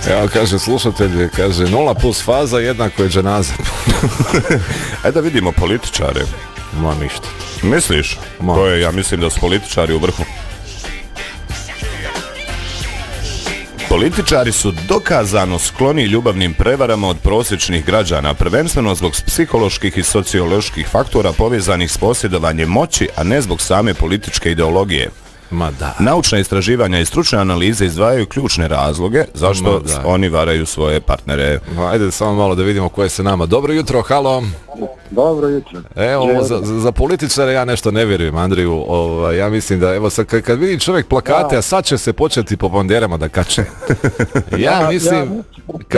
Evo kaže slušatelj, kaže 0 plus faza jednako je dženaza. Ajde da vidimo političare. Ma ništa. Misliš? To je, ja mislim da su političari u vrhu. Političari su dokazano skloni ljubavnim prevarama od prosječnih građana, prvenstveno zbog psiholoških i socioloških faktora povezanih s posjedovanjem moći, a ne zbog same političke ideologije. Ma da. Naučna istraživanja i stručne analize izdvajaju ključne razloge zašto oni varaju svoje partnere. Ajde samo malo da vidimo koje se nama. Dobro jutro, halo. Dobro jutro. Evo, za političare ja nešto ne vjerujem, Andriju. Ja mislim da, evo, kad vidi čovjek plakate, a sad će se početi po banderama da kače. Ja mislim...